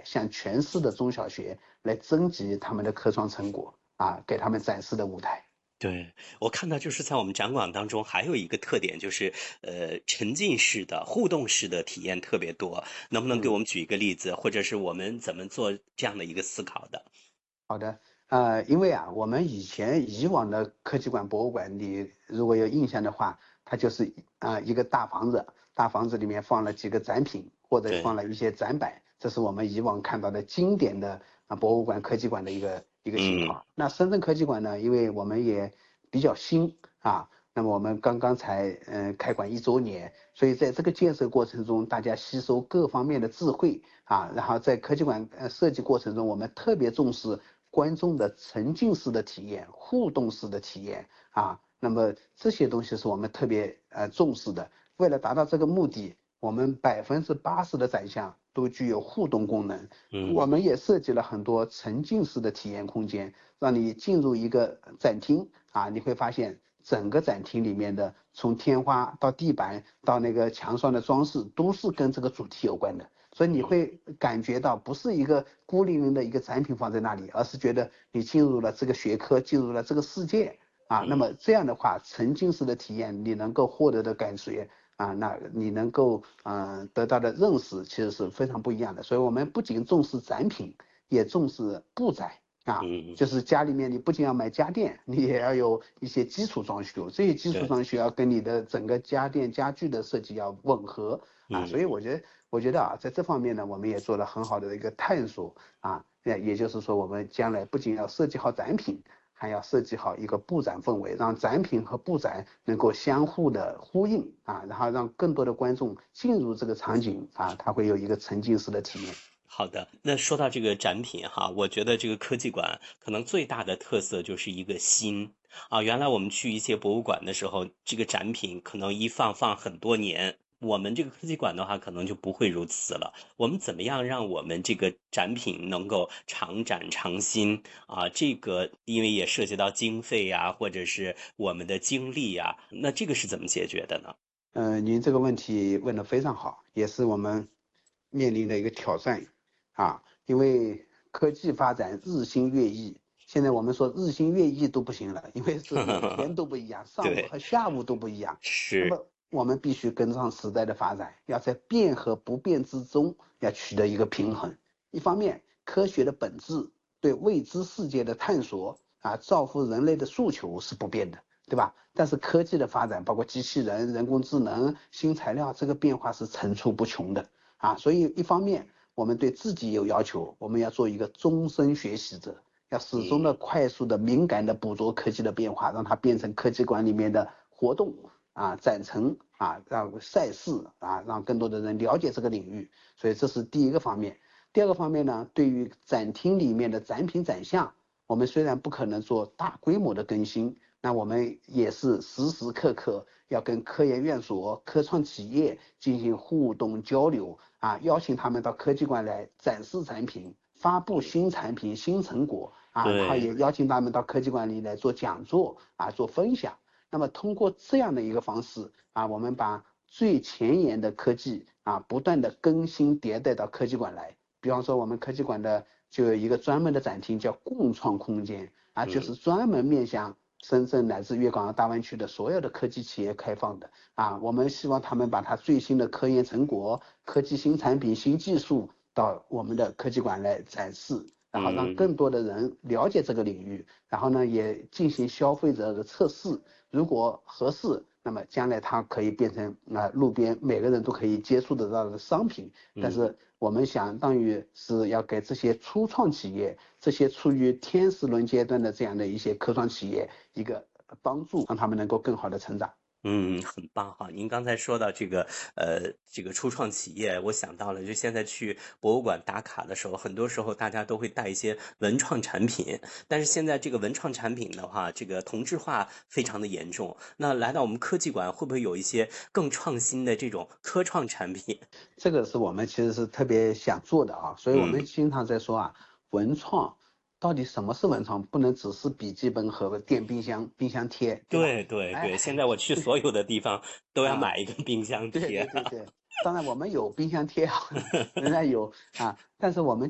向全市的中小学来征集他们的科创成果给他们展示的舞台。 对，我看到就是在我们展馆当中还有一个特点，就是沉浸式的、互动式的体验特别多。能不能给我们举一个例子，或者是我们怎么做这样的一个思考的？ 好的，因为我们以往的科技馆、博物馆，你如果有印象的话，它就是一个大房子，大房子里面放了几个展品，或者放对， 了一些展板，这是我们以往看到的经典的博物馆、科技馆的一个型嗯， 号。那深圳科技馆呢，因为我们也比较新那么我们刚刚才开馆1周年，所以在这个建设过程中，大家吸收各方面的智慧然后在科技馆设计过程中，我们特别重视观众的沉浸式的体验、互动式的体验那么这些东西是我们特别重视的。为了达到这个目的，我们80%的展项都具有互动功能。我嗯， 们也设计了很多沉浸式的体验空间，让你进入一个展厅你会发现整个展厅里面的从天花到地板到那个墙上的装饰都是跟这个主题有关的。所以你会感觉到不是一个孤零零的一个展品放在那里，而是觉得你进入了这个学科，进入了这个世界那么这样的话，沉浸式的体验，你能够获得的感觉那你能够得到的认识其实是非常不一样的。所以我们不仅重视展品，也重视布展嗯， 就是家里面你不仅要买家电，你也要有一些基础装修，这些基础对， 装修要跟你的整个家电家具的设计要吻合所以嗯。 我觉得在这方面呢，我们也做了很好的一个探索也就是说，我们将来不仅要设计好展品，还要设计好一个布展氛围，让展品和布展能够相互的呼应然后让更多的观众进入这个场景他会有一个沉浸式的体验。 好的，那说到这个展品哈，我觉得这个科技馆可能最大的特色就是一个新原来我们去一些博物馆的时候，这个展品可能一放很多年。我们这个科技馆的话，可能就不会如此了。我们怎么样让我们这个展品能够常展常新这个因为也涉及到经费呀，或者是我们的精力呀，那这个是怎么解决的呢？ 您这个问题问得非常好，也是我们面临的一个挑战因为科技发展日新月异，现在我们说日新月异都不行了，因为是每天都不一样，上午对， 和下午都不一样。那是， 么我们必须跟上时代的发展，要在变和不变之中要取得一个平衡。一方面，科学的本质对未知世界的探索造福人类的诉求是不变的。对吧？但是科技的发展，包括机器人、人工智能、新材料，这个变化是层出不穷的所以一方面我们对自己有要求，我们要做一个终身学习者，要始终的嗯。 快速的、敏感的捕捉科技的变化，让它变成科技馆里面的活动展陈让赛事让更多的人了解这个领域。所以这是第一个方面。第二个方面呢，对于展厅里面的展品展项，我们虽然不可能做大规模的更新，那我们也是时时刻刻要跟科研院所、科创企业进行互动交流邀请他们到科技馆来展示产品、发布新产品、新成果然后对， 也邀请他们到科技馆里来做讲座做分享。那么通过这样的一个方式我们把最前沿的科技不断的更新迭代到科技馆来。比方说我们科技馆的就有一个专门的展厅叫共创空间就是嗯， 专门面向深圳乃至粤港澳大湾区的所有的科技企业开放的我们希望他们把它最新的科研成果、科技新产品、新技术到我们的科技馆来展示，然后让嗯， 更多的人了解这个领域，然后呢也进行消费者的测试，如果合适，那么将来它可以变成路边每个人都可以接触得到的商品。但嗯。 是我们相当于是要给这些初创企业、这些处于天使轮阶段的这样的一些科创企业一个帮助，让他们能够更好的成长。 嗯，很棒哈！您刚才说到这个初创企业，我想到了，就现在去博物馆打卡的时候，很多时候大家都会带一些文创产品，但是现在这个文创产品的话，这个同质化非常的严重。那来到我们科技馆，会不会有一些更创新的这种科创产品？ 这个是我们其实是特别想做的所以我们嗯， 经常在说文创到底什么是文创？不能只是笔记本和电冰箱、冰箱贴，对吧？ 对对对，现哎， 在我去所有的地方都要啊， 买一个冰箱对对贴。 对对，当然我们有冰箱贴仍然有但是我们